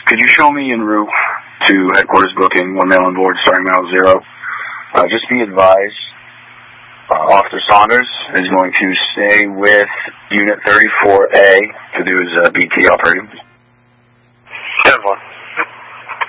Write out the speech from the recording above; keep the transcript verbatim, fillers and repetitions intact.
could you show me en route to headquarters booking, one mail on board, starting mail zero? Uh, just be advised, uh, Officer Saunders is going to stay with Unit thirty-four A to do his uh, B T operating. ten one.